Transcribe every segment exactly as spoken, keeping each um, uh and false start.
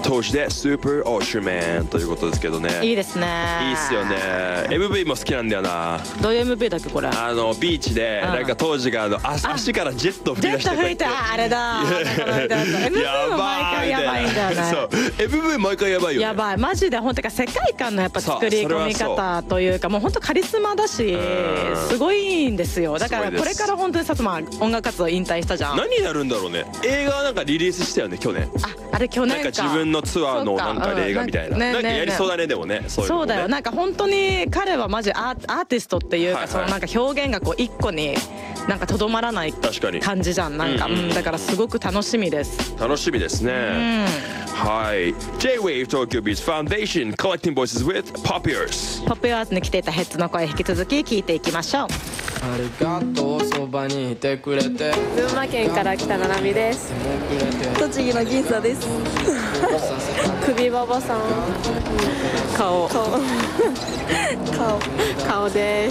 当時でスーパーオーシャンマンということですけどね。 いいですね。 いいっすよね。 エムブイ も好きなんだよな。 どういう エムブイ だっけこれ。 あのビーチでなんか当時があの足足からジェット吹き出してジェット吹いたあれだ。エムブイ も毎回やばいんだよね。 そう エムブイ 毎回やばいよね。 やばいマジで。本当か世界観のやっぱ作り込み方というかもう本当カリスマだしすごいんですよ。だからこれから本当にさつま音楽活動引退したじゃん。 何やるんだろうね。映画なんかリリースしたよね去年。 ああれ去年か。 なんか自分のツアーのなんか映画みたいな。なんかやりそうだねでもね。そういうのね。 そうだよ。なんか本当に彼はマジアーアーティストっていうかそのなんか表現がこう一個になんかとどまらない感じじゃん。なんかだからすごく楽しみです。 楽しみですね。はい。J-Wave Tokyo Beats Foundation Collecting Voices with Pop Ears。 ポップユアーズに来ていたヘッズの声引き続き聞いていきましょう。 ありがとうそばにいてくれて。 群馬県から来たななみです。 栃木の銀座です。 首ババさん。顔顔顔顔です。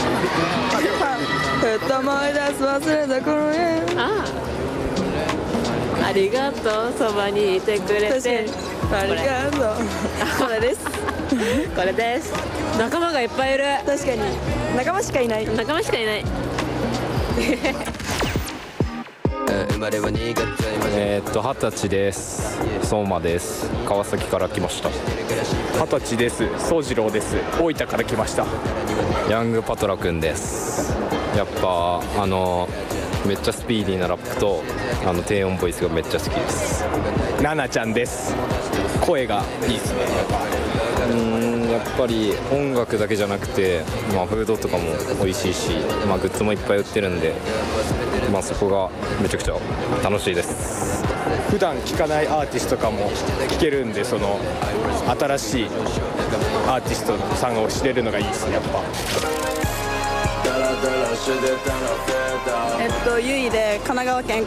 ふっと思い出す忘れた頃へ。 ああ、ありがとうそばにいてくれて。 ありがとう。これです。 これです。仲間がいっぱいいる。 確かに仲間しかいない。 仲間しかいない。 生まれは新潟。 えーっと二十歳です。相馬です。川崎から来ました。 二十歳です。宗次郎です。大分から来ました。 ヤングパトラくんです。やっぱあのめっちゃスピーディーなラップとあの低音ボイスがめっちゃ好きです。 ナナちゃんです。声がいいですね。 うーんやっぱり音楽だけじゃなくて、まあ、フードとかも美味しいし、まあ、グッズもいっぱい売ってるんで、まあ、そこがめちゃくちゃ楽しいです。 普段聴かないアーティストとかも聴けるんで、その新しいアーティストさんを知れるのがいいですね。やっぱえっとゆいで神奈川県